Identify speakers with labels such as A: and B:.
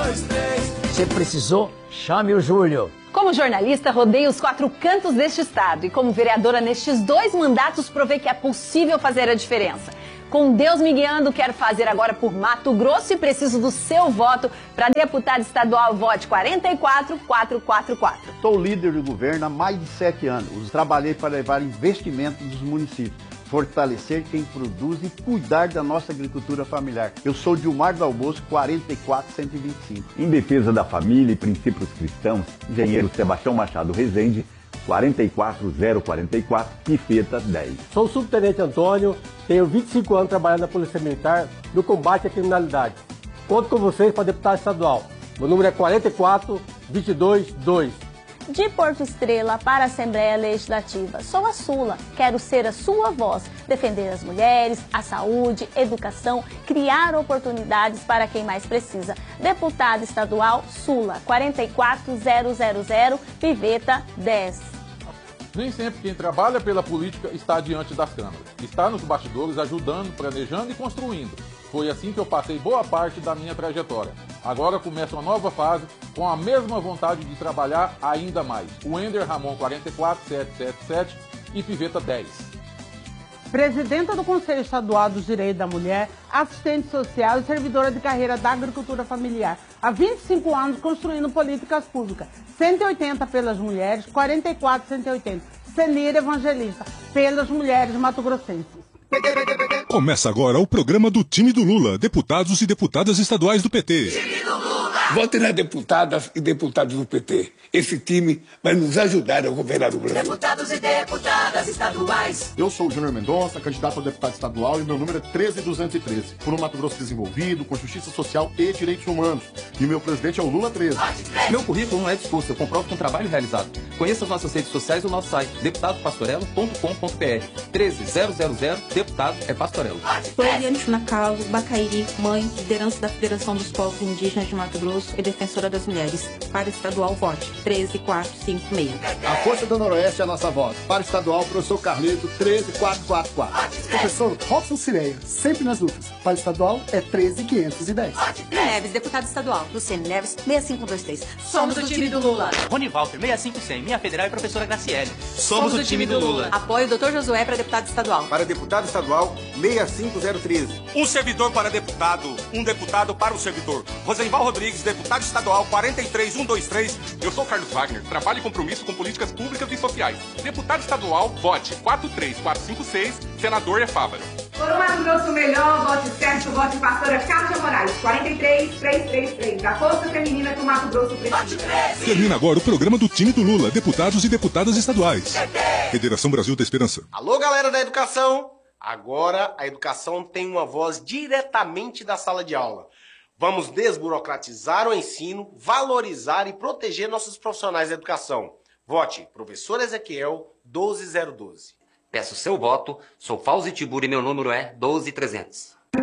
A: 2, 3.
B: Se precisou, chame o Júlio.
C: Como jornalista, rodei os 4 cantos deste estado e como vereadora nestes 2 mandatos provei que é possível fazer a diferença. Com Deus me guiando, quero fazer agora por Mato Grosso e preciso do seu voto para deputado estadual. Vote 44444.
D: Sou líder do governo há mais de 7 anos. Trabalhei para levar investimento dos municípios, fortalecer quem produz e cuidar da nossa agricultura familiar. Eu sou Dilmar Dalboço, 44125.
E: Em defesa da família e princípios cristãos, engenheiro Sebastião Machado Rezende, 44044, Pifeta 10.
F: Sou o subtenente Antônio, tenho 25 anos trabalhando na Polícia Militar no combate à criminalidade. Conto com vocês para deputado estadual. Meu número é 44222.
G: De Porto Estrela para a Assembleia Legislativa. Sou a Sula, quero ser a sua voz, defender as mulheres, a saúde, educação, criar oportunidades para quem mais precisa. Deputado estadual Sula, 44000, Piveta 10.
H: Nem sempre quem trabalha pela política está diante das câmeras. Está nos bastidores ajudando, planejando e construindo. Foi assim que eu passei boa parte da minha trajetória. Agora começa uma nova fase com a mesma vontade de trabalhar ainda mais. Wender Ramon 44777 e Piveta 10.
I: Presidenta do Conselho Estadual dos Direitos da Mulher, assistente social e servidora de carreira da agricultura familiar. Há 25 anos construindo políticas públicas. 180 pelas mulheres, 44180. Senir Evangelista, pelas mulheres mato-grossenses.
J: Começa agora o programa do time do Lula, deputados e deputadas estaduais do PT.
A: Time do Lula.
K: Vote nas deputadas e deputados do PT. Esse time vai nos ajudar a governar o Brasil.
A: Deputados e deputadas estaduais.
L: Eu sou o Júnior Mendonça, candidato a deputado estadual, e meu número é 13213. Por um Mato Grosso desenvolvido, com justiça social e direitos humanos. E o meu presidente é o Lula 13.
M: Meu currículo não é discurso, eu comprovo com o trabalho realizado. Conheça as nossas redes sociais e o nosso site, deputadopastorello.com.br. 13000, deputado é Pastorello.
N: Sou Eliane Chunacalo, Bacairi, mãe, liderança da Federação dos Povos Indígenas de Mato Grosso e defensora das mulheres. Para estadual, vote 13456.
L: A Força do Noroeste é a nossa voz. Para estadual, professor Carlito, 13444.
O: Professor Robson Cireia, sempre nas lutas. Para estadual, é 13510.
P: Neves, deputado estadual. Luciene Neves, 6523.
Q: Somos do time do Lula.
R: Rony Walter, 6500. Minha federal e professora Graciele.
Q: Somos do time do Lula.
P: Apoio Dr. Josué para deputado estadual.
S: Para deputado estadual, 65013.
T: Um servidor para deputado, um deputado para o servidor. Rosenval Rodrigues, deputado estadual, 43123. Eu sou Carlos Wagner, trabalho e compromisso com políticas públicas e sociais. Deputado estadual, vote 43456, senador é Fávaro.
U: Por um Mato Grosso melhor, vote certo, vote pastora Cátia Moraes, 43333. Da força feminina que o Mato Grosso precisa.
J: Termina agora o programa do time do Lula, deputados e deputadas estaduais. Federação Brasil da Esperança.
S: Alô, galera da educação! Agora a educação tem uma voz diretamente da sala de aula. Vamos desburocratizar o ensino, valorizar e proteger nossos profissionais da educação. Vote professor Ezequiel 12012.
V: Peço seu voto, sou Fauzi Tiburi e meu número é 12300.